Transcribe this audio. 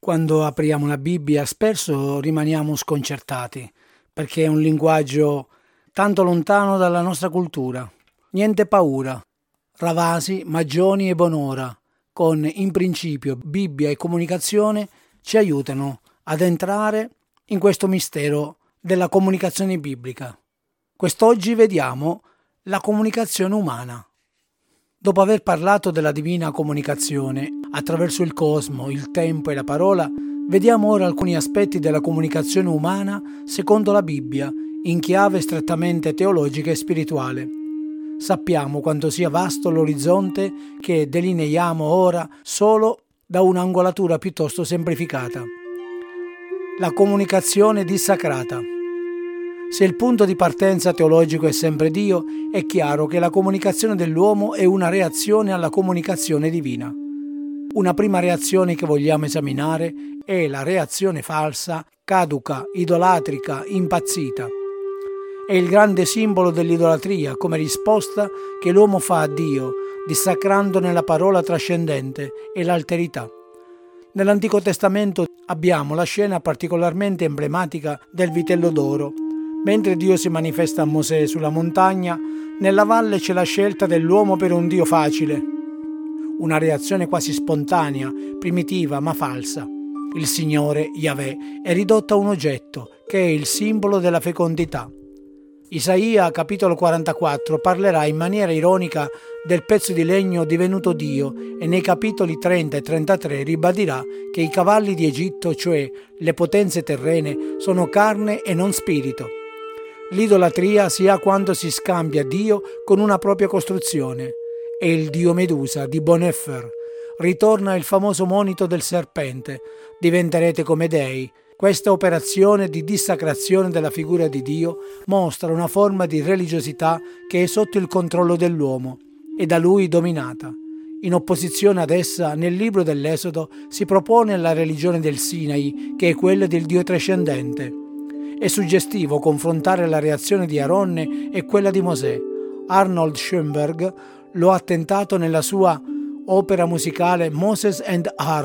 Quando apriamo la Bibbia spesso rimaniamo sconcertati perché è un linguaggio tanto lontano dalla nostra cultura. Niente paura, Ravasi, Magioni e Bonora, con in principio Bibbia e comunicazione, ci aiutano ad entrare in questo mistero della comunicazione biblica. Quest'oggi vediamo la comunicazione umana. Dopo aver parlato della divina comunicazione attraverso il cosmo, il tempo e la parola, vediamo ora alcuni aspetti della comunicazione umana secondo la Bibbia, in chiave strettamente teologica e spirituale. Sappiamo quanto sia vasto l'orizzonte che delineiamo ora solo da un'angolatura piuttosto semplificata. La comunicazione dissacrata. Se il punto di partenza teologico è sempre Dio, è chiaro che la comunicazione dell'uomo è una reazione alla comunicazione divina. Una prima reazione che vogliamo esaminare è la reazione falsa, caduca, idolatrica, impazzita. È il grande simbolo dell'idolatria come risposta che l'uomo fa a Dio, dissacrandone la parola trascendente e l'alterità. Nell'Antico Testamento abbiamo la scena particolarmente emblematica del vitello d'oro. Mentre Dio si manifesta a Mosè sulla montagna, nella valle c'è la scelta dell'uomo per un Dio facile. Una reazione quasi spontanea, primitiva ma falsa. Il Signore, Yahweh, è ridotto a un oggetto, che è il simbolo della fecondità. Isaia, capitolo 44, parlerà in maniera ironica del pezzo di legno divenuto Dio e nei capitoli 30 e 33 ribadirà che i cavalli di Egitto, cioè le potenze terrene, sono carne e non spirito. L'idolatria si ha quando si scambia Dio con una propria costruzione. È il dio Medusa di Bonhoeffer. Ritorna il famoso monito del serpente: diventerete come dei. Questa operazione di dissacrazione della figura di Dio mostra una forma di religiosità che è sotto il controllo dell'uomo e da lui dominata. In opposizione ad essa, nel libro dell'Esodo si propone la religione del Sinai, che è quella del Dio trascendente. È suggestivo confrontare la reazione di Aronne e quella di Mosè. Arnold Schoenberg lo ha tentato nella sua opera musicale Moses and Aaron.